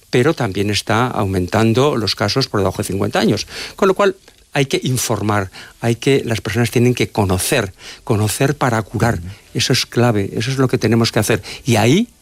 pero también está aumentando los casos por debajo de 50 años. Con lo cual, hay que informar, las personas tienen que conocer para curar. Eso es clave, eso es lo que tenemos que hacer. Y ahí